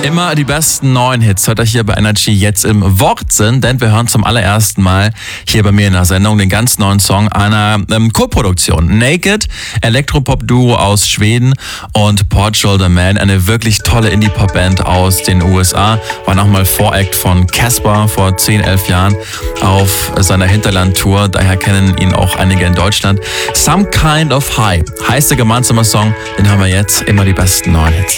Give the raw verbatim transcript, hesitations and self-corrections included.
Immer die besten neuen Hits hört ihr hier bei Energy jetzt im Wortsinn, denn wir hören zum allerersten Mal hier bei mir in der Sendung den ganz neuen Song einer ähm, Co-Produktion. Naked, Elektropop-Duo aus Schweden, und Portugal the Man, eine wirklich tolle Indie-Pop-Band aus den U S A, war nochmal Voract von Casper vor zehn, elf Jahren auf seiner Hinterland-Tour, daher kennen ihn auch einige in Deutschland. Some Kind of High heißt der gemeinsame Song, den haben wir jetzt, immer die besten neuen Hits.